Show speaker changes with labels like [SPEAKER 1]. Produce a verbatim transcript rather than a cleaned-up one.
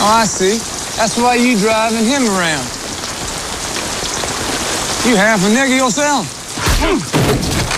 [SPEAKER 1] Oh, I see. That's why you driving him around. You half a nigger yourself.